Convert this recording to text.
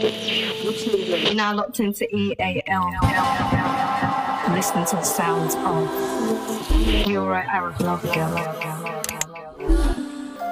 You're now locked into EAL. Listening to the sounds of You're Right, Arab Love Girl.